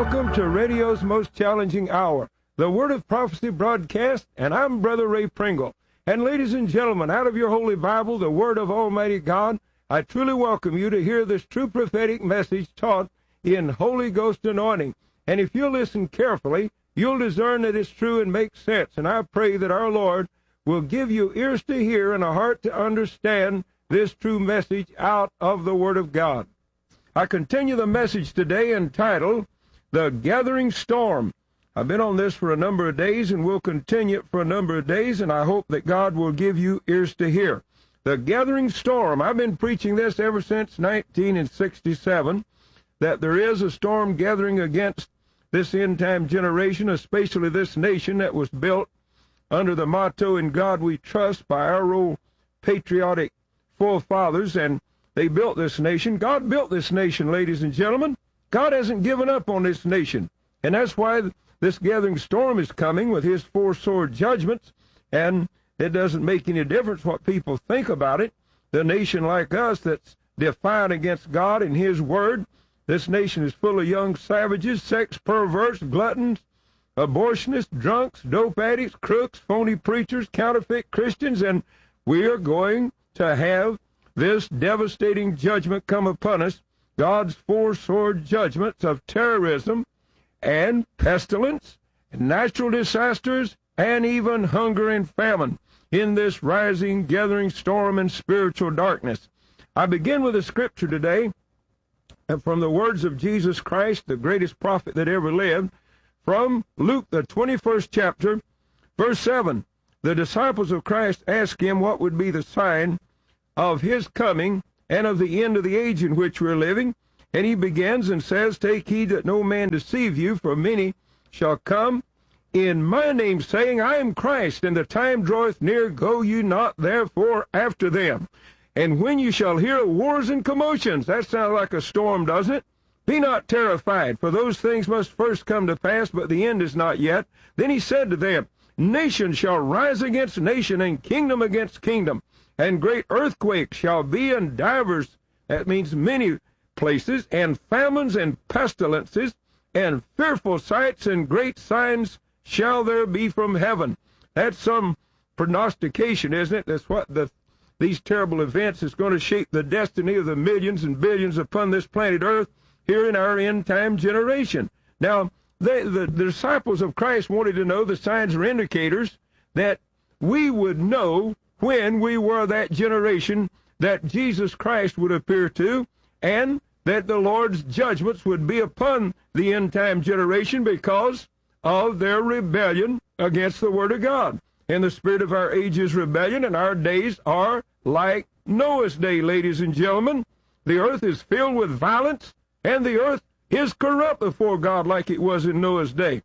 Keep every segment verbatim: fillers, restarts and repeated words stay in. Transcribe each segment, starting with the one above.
Welcome to radio's most challenging hour, the Word of Prophecy broadcast, and I'm Brother Ray Pringle. And ladies and gentlemen, out of your Holy Bible, the Word of Almighty God, I truly welcome you to hear this true prophetic message taught in Holy Ghost anointing. And if you'll listen carefully, you'll discern that it's true and makes sense. And I pray that our Lord will give you ears to hear and a heart to understand this true message out of the Word of God. I continue the message today entitled, The Gathering Storm. I've been on this for a number of days and will continue it for a number of days, and I hope that God will give you ears to hear. The Gathering Storm. I've been preaching this ever since nineteen sixty-seven, that there is a storm gathering against this end-time generation, especially this nation that was built under the motto, In God We Trust, by our old patriotic forefathers, and they built this nation. God built this nation, ladies and gentlemen. God hasn't given up on this nation, and that's why this gathering storm is coming with his four sword judgments, and it doesn't make any difference what people think about it. The nation like us that's defiant against God and his word, this nation is full of young savages, sex perverts, gluttons, abortionists, drunks, dope addicts, crooks, phony preachers, counterfeit Christians, and we are going to have this devastating judgment come upon us, God's four sword judgments of terrorism and pestilence, and natural disasters, and even hunger and famine in this rising, gathering storm and spiritual darkness. I begin with a scripture today from the words of Jesus Christ, the greatest prophet that ever lived, from Luke, the twenty-first chapter, verse seven. The disciples of Christ asked him what would be the sign of his coming and of the end of the age in which we're living. And he begins and says, Take heed that no man deceive you, for many shall come in my name, saying, I am Christ, and the time draweth near, go you not therefore after them. And when you shall hear of wars and commotions, that sounds like a storm, doesn't it? Be not terrified, for those things must first come to pass, but the end is not yet. Then he said to them, Nation shall rise against nation, and kingdom against kingdom, and great earthquakes shall be in divers, that means many places, and famines and pestilences, and fearful sights and great signs shall there be from heaven. That's some prognostication, isn't it? That's what the these terrible events is going to shape the destiny of the millions and billions upon this planet Earth here in our end-time generation. Now, they, the, the disciples of Christ wanted to know the signs or indicators that we would know when we were that generation that Jesus Christ would appear to, and that the Lord's judgments would be upon the end-time generation because of their rebellion against the Word of God. And the spirit of our age is rebellion, and our days are like Noah's day, ladies and gentlemen. The earth is filled with violence, and the earth is corrupt before God like it was in Noah's day.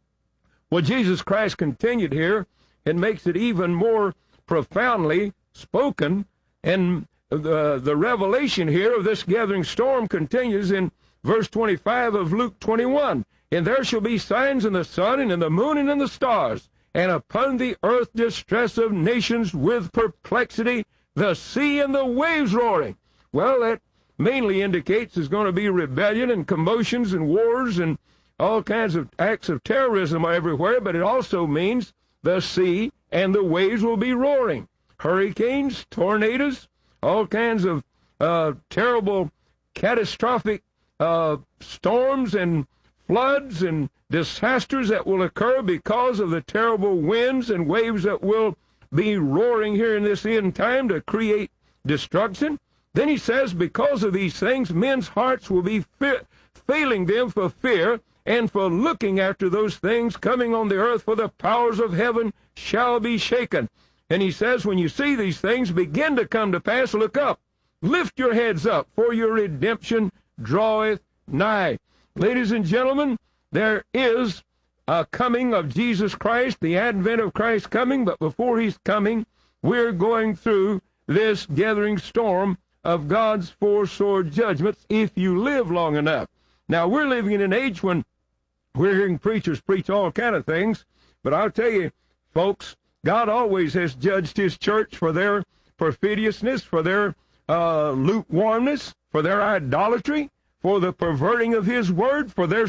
Well, Jesus Christ continued here and makes it even more profoundly spoken, and the, the revelation here of this gathering storm continues in verse twenty-five of Luke twenty-one. And there shall be signs in the sun and in the moon and in the stars, and upon the earth distress of nations with perplexity, the sea and the waves roaring. Well, that mainly indicates there's going to be rebellion and commotions and wars and all kinds of acts of terrorism everywhere, but it also means the sea and the waves will be roaring. Hurricanes, tornadoes, all kinds of uh, terrible, catastrophic uh, storms and floods and disasters that will occur because of the terrible winds and waves that will be roaring here in this end time to create destruction. Then he says, because of these things, men's hearts will be fi- failing them for fear and for looking after those things coming on the earth, for the powers of heaven shall be shaken. And he says, when you see these things begin to come to pass, look up, lift your heads up, for your redemption draweth nigh. Ladies and gentlemen, there is a coming of Jesus Christ, the advent of Christ coming, but before he's coming, we're going through this gathering storm of God's four sword judgments if you live long enough. Now, we're living in an age when we're hearing preachers preach all kind of things, but I'll tell you, folks, God always has judged his church for their perfidiousness, for their uh, lukewarmness, for their idolatry, for the perverting of his word, for their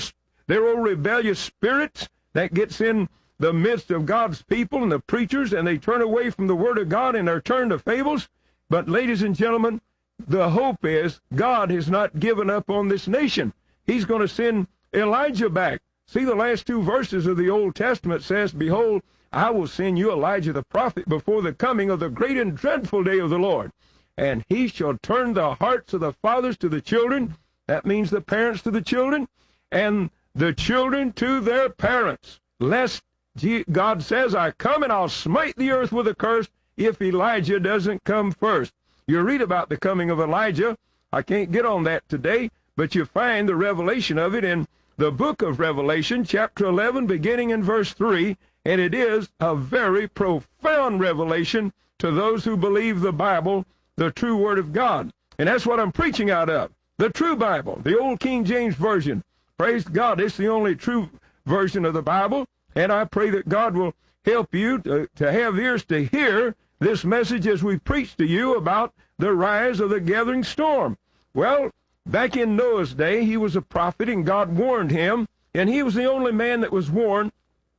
They're old rebellious spirits that gets in the midst of God's people and the preachers, and they turn away from the Word of God and are turned to fables. But, ladies and gentlemen, the hope is God has not given up on this nation. He's going to send Elijah back. See, the last two verses of the Old Testament says, "Behold, I will send you Elijah the prophet before the coming of the great and dreadful day of the Lord. And he shall turn the hearts of the fathers to the children," that means the parents to the children, "and the children to their parents, lest," God says, "I come and I'll smite the earth with a curse if Elijah doesn't come first." You read about the coming of Elijah. I can't get on that today, but you find the revelation of it in the book of Revelation, chapter eleven, beginning in verse three, and it is a very profound revelation to those who believe the Bible, the true Word of God. And that's what I'm preaching out of, the true Bible, the old King James Version. Praise God, it's the only true version of the Bible, and I pray that God will help you to, to have ears to hear this message as we preach to you about the rise of the gathering storm. Well, back in Noah's day, he was a prophet, and God warned him, and he was the only man that was warned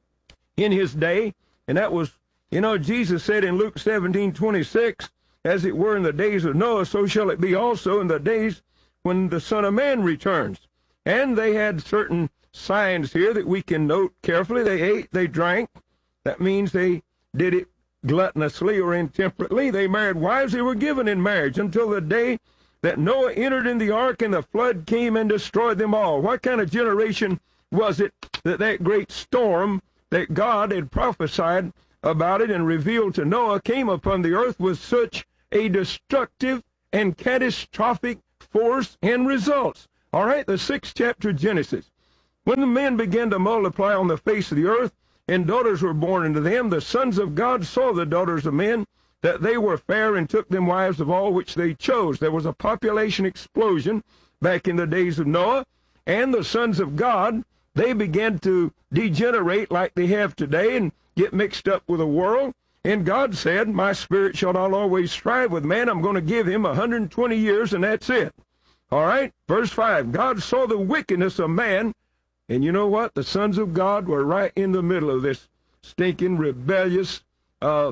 in his day, and that was, you know, Jesus said in Luke seventeen twenty-six, "As it were in the days of Noah, so shall it be also in the days when the Son of Man returns." And they had certain signs here that we can note carefully. They ate, they drank. That means they did it gluttonously or intemperately. They married wives they were given in marriage until the day that Noah entered in the ark and the flood came and destroyed them all. What kind of generation was it that that great storm that God had prophesied about it and revealed to Noah came upon the earth with such a destructive and catastrophic force and results? All right, the sixth chapter of Genesis. When the men began to multiply on the face of the earth, and daughters were born unto them, the sons of God saw the daughters of men, that they were fair, and took them wives of all which they chose. There was a population explosion back in the days of Noah, and the sons of God, they began to degenerate like they have today and get mixed up with the world. And God said, "My spirit shall not always strive with man. I'm going to give him one hundred twenty years, and that's it." All right, verse five, God saw the wickedness of man, and you know what? The sons of God were right in the middle of this stinking, rebellious uh,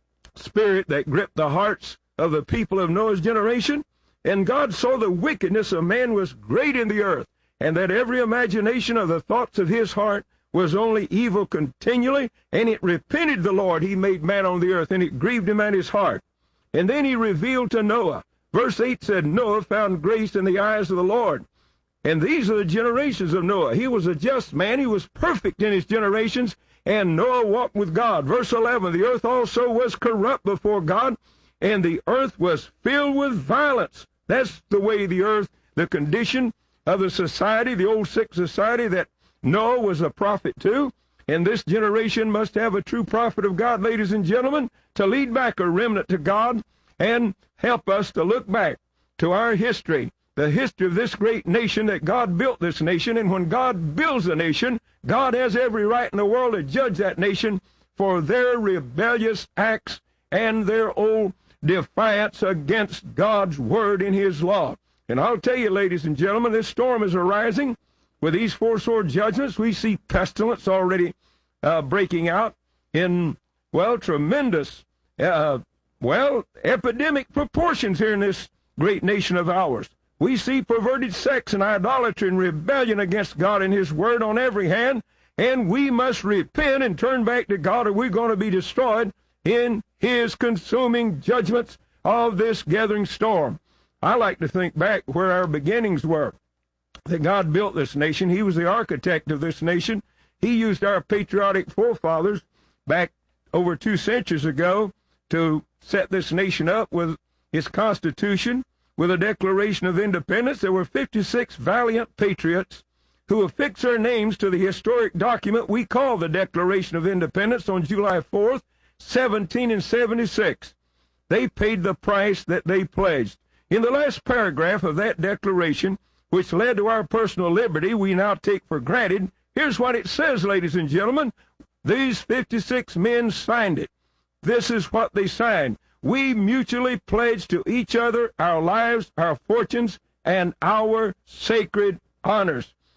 spirit that gripped the hearts of the people of Noah's generation. And God saw the wickedness of man was great in the earth, and that every imagination of the thoughts of his heart was only evil continually. And it repented the Lord, he made man on the earth, and it grieved him at his heart. And then he revealed to Noah. Verse eight said, Noah found grace in the eyes of the Lord. And these are the generations of Noah. He was a just man. He was perfect in his generations, and Noah walked with God. Verse eleven, the earth also was corrupt before God, and the earth was filled with violence. That's the way the earth, the condition of the society, the old sick society that Noah was a prophet to. And this generation must have a true prophet of God, ladies and gentlemen, to lead back a remnant to God and help us to look back to our history, the history of this great nation, that God built this nation. And when God builds a nation, God has every right in the world to judge that nation for their rebellious acts and their old defiance against God's word in his law. And I'll tell you, ladies and gentlemen, this storm is arising. With these four sword judgments, we see pestilence already uh, breaking out in, well, tremendous, uh, well, epidemic proportions here in this great nation of ours. We see perverted sex and idolatry and rebellion against God and his word on every hand, and we must repent and turn back to God, or we're going to be destroyed in his consuming judgments of this gathering storm. I like to think back where our beginnings were, that God built this nation. He was the architect of this nation. He used our patriotic forefathers back over two centuries ago to set this nation up with his Constitution, with a Declaration of Independence. There were fifty-six valiant patriots who affixed their names to the historic document we call the Declaration of Independence on July fourth, seventeen seventy-six. They paid the price that they pledged. In the last paragraph of that declaration, which led to our personal liberty we now take for granted, here's what it says, ladies and gentlemen. These fifty-six men signed it. This is what they signed. We mutually pledge to each other our lives, our fortunes, and our sacred honors.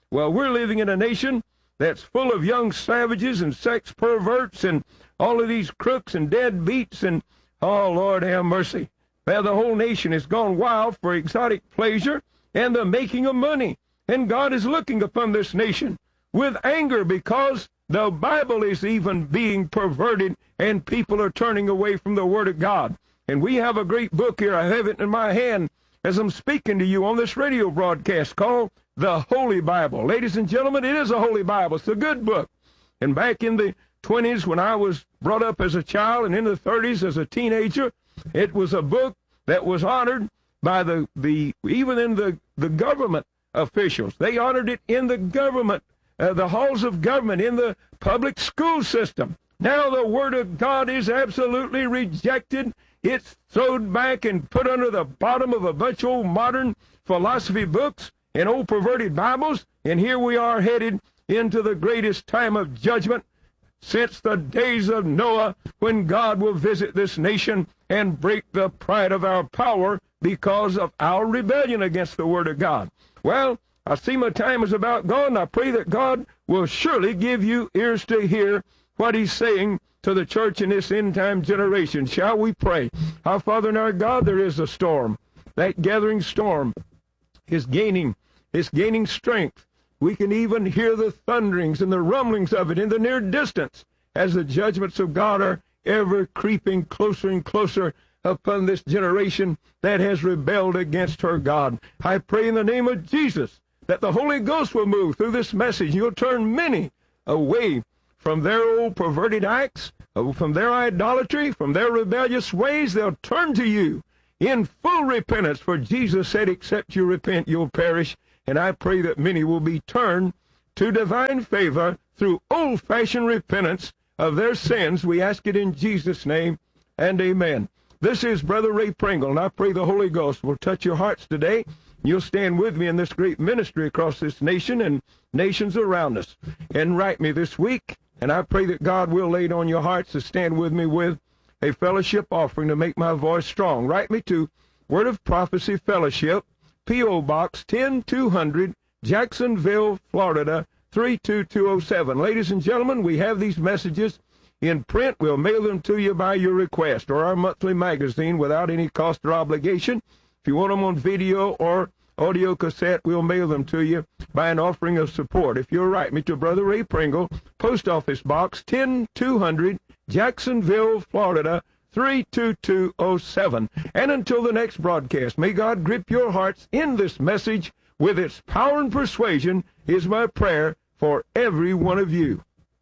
Well, we're living in a nation that's full of young savages and sex perverts and all of these crooks and deadbeats and, oh, Lord have mercy. Well, the whole nation has gone wild for exotic pleasure and the making of money. And God is looking upon this nation with anger because the Bible is even being perverted and people are turning away from the Word of God. And we have a great book here. I have it in my hand as I'm speaking to you on this radio broadcast called The Holy Bible. Ladies and gentlemen, it is a Holy Bible. It's a good book. And back in the twenties when I was brought up as a child and in the thirties as a teenager, it was a book that was honored by the, the even in the, the government officials. They honored it in the government, uh, the halls of government, in the public school system. Now the Word of God is absolutely rejected. It's thrown back and put under the bottom of a bunch of old modern philosophy books and old perverted Bibles. And here we are headed into the greatest time of judgment since the days of Noah, when God will visit this nation and break the pride of our power because of our rebellion against the Word of God. Well, I see my time is about gone. I pray that God will surely give you ears to hear what He's saying to the church in this end-time generation. Shall we pray? Our Father and our God, there is a storm. That gathering storm is gaining, is gaining strength. We can even hear the thunderings and the rumblings of it in the near distance as the judgments of God are ever creeping closer and closer upon this generation that has rebelled against her God. I pray in the name of Jesus that the Holy Ghost will move through this message. You'll turn many away from their old perverted acts, from their idolatry, from their rebellious ways. They'll turn to you in full repentance, for Jesus said, except you repent, you'll perish. And I pray that many will be turned to divine favor through old-fashioned repentance of their sins. We ask it in Jesus' name, and amen. This is Brother Ray Pringle, and I pray the Holy Ghost will touch your hearts today. You'll stand with me in this great ministry across this nation and nations around us. And write me this week, and I pray that God will lay it on your hearts to stand with me with a fellowship offering to make my voice strong. Write me to Word of Prophecy Fellowship, P O. Box ten two hundred, Jacksonville, Florida, three two two oh seven. Ladies and gentlemen, we have these messages in print. We'll mail them to you by your request, or our monthly magazine without any cost or obligation. If you want them on video or audio cassette, we'll mail them to you by an offering of support. If you'll write me to Brother Ray Pringle, Post Office Box ten two hundred, Jacksonville, Florida, three two two oh seven. And until the next broadcast, may God grip your hearts in this message with its power and persuasion, is my prayer for every one of you.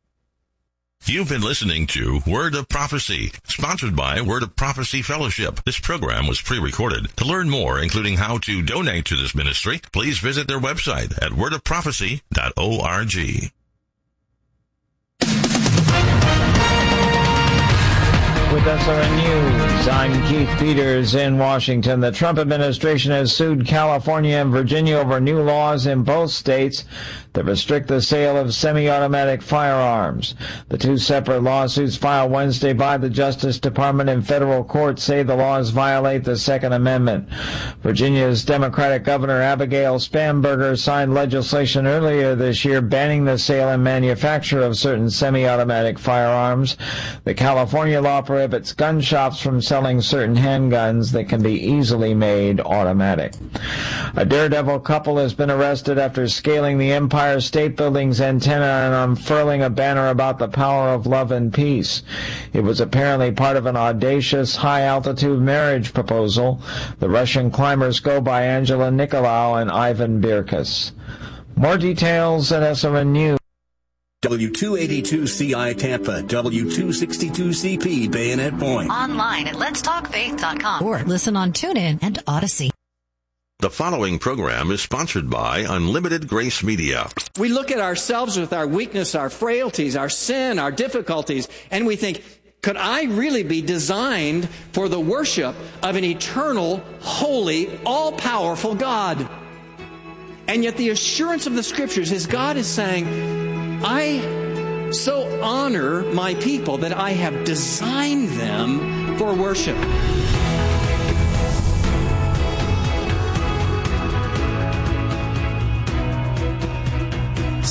You've been listening to Word of Prophecy, sponsored by Word of Prophecy Fellowship. This program was pre-recorded. To learn more, including how to donate to this ministry, please visit their website at word of prophecy dot org. With S R N News, I'm Keith Peters in Washington. The Trump administration has sued California and Virginia over new laws in both states that restrict the sale of semi-automatic firearms. The two separate lawsuits filed Wednesday by the Justice Department in federal court say the laws violate the Second Amendment. Virginia's Democratic Governor Abigail Spanberger signed legislation earlier this year banning the sale and manufacture of certain semi-automatic firearms. The California law prohibits gun shops from selling certain handguns that can be easily made automatic. A daredevil couple has been arrested after scaling the Empire State Building's antenna and unfurling a banner about the power of love and peace. It was apparently part of an audacious high-altitude marriage proposal. The Russian climbers go by Angela Nicolau and Ivan Birkus. More details at S R N News. W two eighty-two C I Tampa, W two sixty-two C P Bayonet Point. Online at lets talk faith dot com or listen on TuneIn and Odyssey. The following program is sponsored by Unlimited Grace Media. We look at ourselves with our weakness, our frailties, our sin, our difficulties, and we think, could I really be designed for the worship of an eternal, holy, all-powerful God? And yet the assurance of the Scriptures is God is saying, I so honor my people that I have designed them for worship.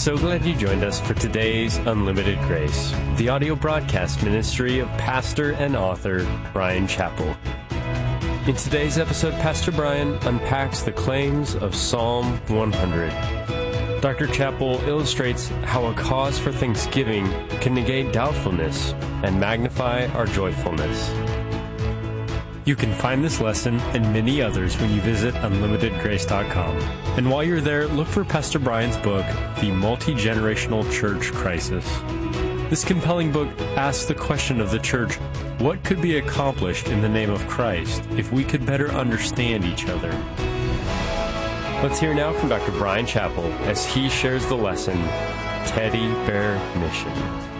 so glad you joined us for today's Unlimited Grace, the audio broadcast ministry of pastor and author Bryan Chapell. In today's episode, Pastor Bryan unpacks the claims of Psalm one hundred. Doctor Chapell illustrates how a cause for thanksgiving can negate doubtfulness and magnify our joyfulness. You can find this lesson and many others when you visit unlimited grace dot com. And while you're there, look for Pastor Bryan's book, The Multi-Generational Church Crisis. This compelling book asks the question of the church, what could be accomplished in the name of Christ if we could better understand each other? Let's hear now from Doctor Bryan Chapell as he shares the lesson, Teddy Bear Mission.